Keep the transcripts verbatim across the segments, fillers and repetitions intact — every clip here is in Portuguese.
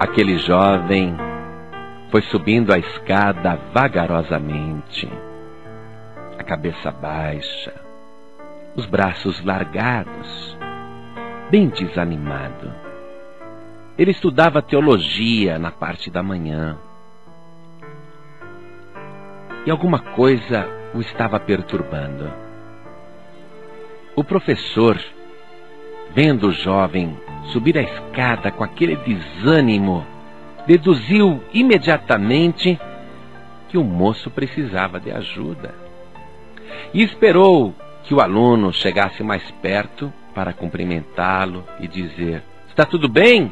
Aquele jovem foi subindo a escada vagarosamente, a cabeça baixa, os braços largados, bem desanimado. Ele estudava teologia na parte da manhã. E alguma coisa o estava perturbando. O professor, vendo o jovem subir a escada com aquele desânimo, deduziu imediatamente que o moço precisava de ajuda. E esperou que o aluno chegasse mais perto para cumprimentá-lo e dizer: "Está tudo bem?"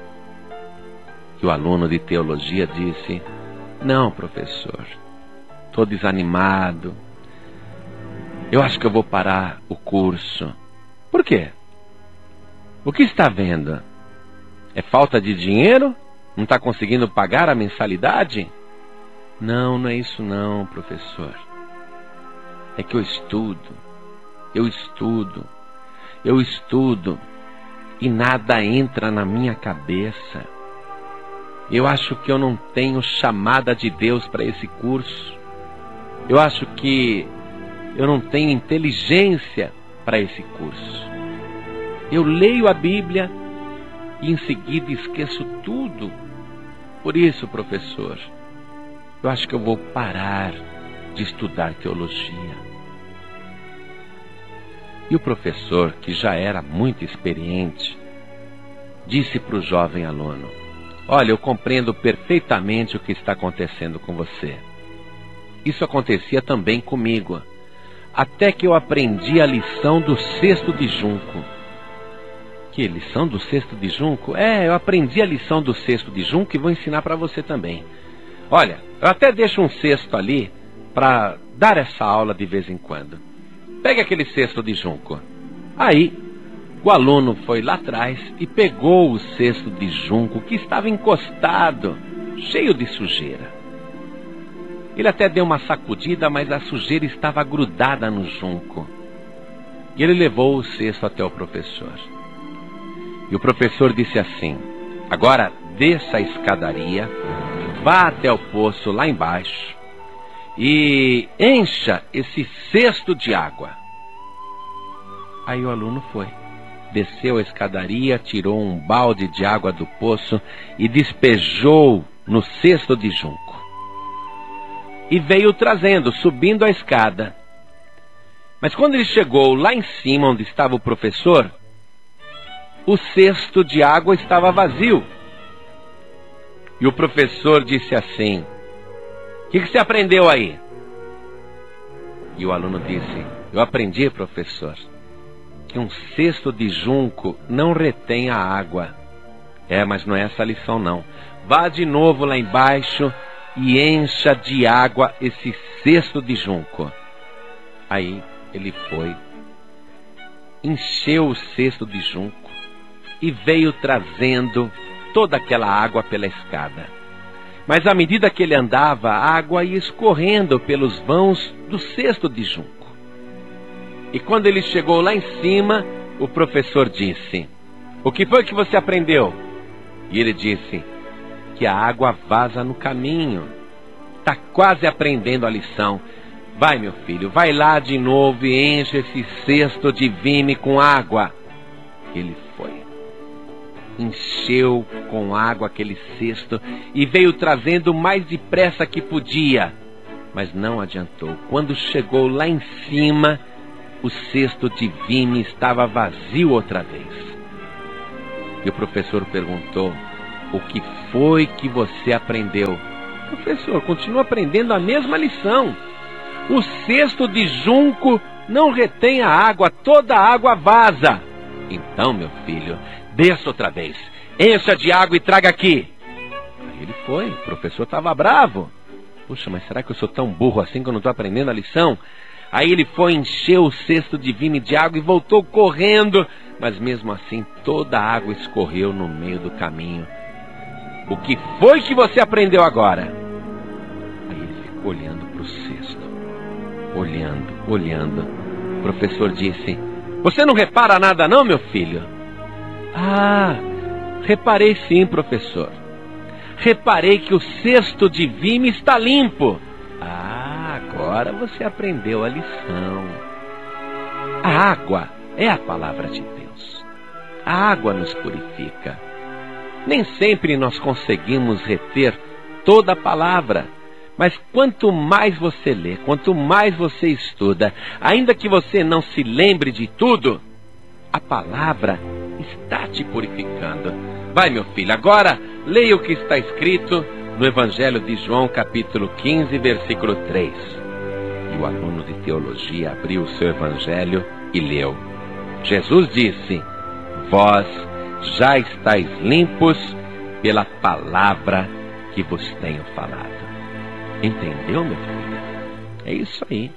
E o aluno de teologia disse: "Não, professor, estou desanimado. Eu acho que eu vou parar o curso." "Por quê? O que está vendo? É falta de dinheiro? Não está conseguindo pagar a mensalidade?" "Não, não é isso não, professor. É que eu estudo, eu estudo, eu estudo e nada entra na minha cabeça. Eu acho que eu não tenho chamada de Deus para esse curso. Eu acho que eu não tenho inteligência para esse curso. Eu leio a Bíblia e em seguida esqueço tudo. Por isso, professor, eu acho que eu vou parar de estudar teologia." E o professor, que já era muito experiente, disse para o jovem aluno: "Olha, eu compreendo perfeitamente o que está acontecendo com você. Isso acontecia também comigo, até que eu aprendi a lição do cesto de junco." "Que lição do cesto de junco?" "É, eu aprendi a lição do cesto de junco e vou ensinar para você também. Olha, eu até deixo um cesto ali para dar essa aula de vez em quando. Pega aquele cesto de junco." Aí, o aluno foi lá atrás e pegou o cesto de junco que estava encostado, cheio de sujeira. Ele até deu uma sacudida, mas a sujeira estava grudada no junco. E ele levou o cesto até o professor. E o professor disse assim: "Agora desça a escadaria, vá até o poço lá embaixo e encha esse cesto de água." Aí o aluno foi, desceu a escadaria, tirou um balde de água do poço e despejou no cesto de junco. E veio trazendo, subindo a escada. Mas quando ele chegou lá em cima, onde estava o professor, o cesto de água estava vazio. E o professor disse assim: "O que, que você aprendeu aí?" E o aluno disse: "Eu aprendi, professor, que um cesto de junco não retém a água." "É, mas não é essa a lição não. Vá de novo lá embaixo e encha de água esse cesto de junco." Aí ele foi, encheu o cesto de junco e veio trazendo toda aquela água pela escada. Mas à medida que ele andava, a água ia escorrendo pelos vãos do cesto de junco. E quando ele chegou lá em cima, o professor disse: "O que foi que você aprendeu?" E ele disse: "Que a água vaza no caminho." "Está quase aprendendo a lição. Vai, meu filho, vai lá de novo e enche esse cesto de vime com água." Ele foi, encheu com água aquele cesto e veio trazendo o mais depressa que podia. Mas não adiantou. Quando chegou lá em cima, o cesto de vime estava vazio outra vez. E o professor perguntou: "O que foi que você aprendeu?" "Professor, continuo aprendendo a mesma lição. O cesto de junco não retém a água, toda a água vaza." "Então, meu filho, desça outra vez, encha de água e traga aqui." Aí ele foi, o professor estava bravo. "Puxa, mas será que eu sou tão burro assim que eu não estou aprendendo a lição?" Aí ele foi, encheu o cesto de vime de água e voltou correndo, mas mesmo assim toda a água escorreu no meio do caminho. "O que foi que você aprendeu agora?" Aí ele ficou olhando para o cesto, olhando, olhando. O professor disse: "Você não repara nada não, meu filho?" "Ah, reparei sim, professor. reparei que o cesto de vime está limpo. Ah, agora você aprendeu a lição. A água é a palavra de Deus. A água nos purifica. Nem sempre nós conseguimos reter toda a palavra, mas quanto mais você lê, quanto mais você estuda, ainda que você não se lembre de tudo, a palavra está te purificando. Vai, meu filho, agora leia o que está escrito no Evangelho de João, capítulo quinze, versículo três. E o aluno de teologia abriu o seu Evangelho e leu. Jesus disse: vós já estáis limpos pela palavra que vos tenho falado. Entendeu, meu filho? É isso aí.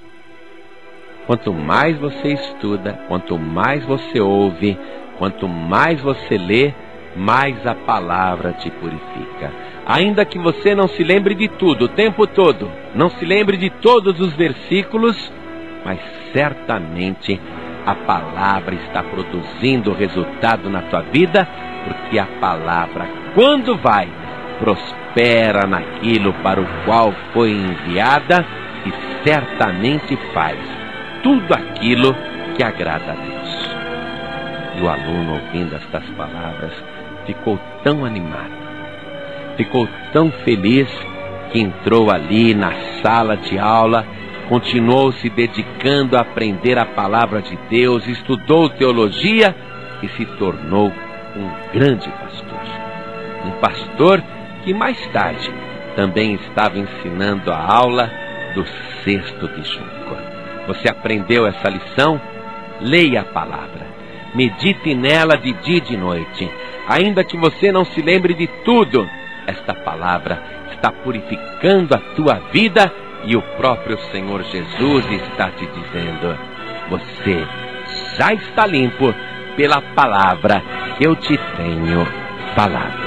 Quanto mais você estuda, quanto mais você ouve, quanto mais você lê, mais a palavra te purifica. Ainda que você não se lembre de tudo o tempo todo, não se lembre de todos os versículos, mas certamente a palavra está produzindo resultado na tua vida, porque a palavra, quando vai, prospera naquilo para o qual foi enviada e certamente faz tudo aquilo que agrada a Deus. E o aluno, ouvindo estas palavras, ficou tão animado, ficou tão feliz, que entrou ali na sala de aula, continuou se dedicando a aprender a palavra de Deus, estudou teologia e se tornou um grande pastor. Um pastor que mais tarde também estava ensinando a aula do cesto de junco. Você aprendeu essa lição? Leia a palavra, medite nela de dia e de noite. Ainda que você não se lembre de tudo, esta palavra está purificando a tua vida e o próprio Senhor Jesus está te dizendo: você já está limpo pela palavra que eu te tenho falado.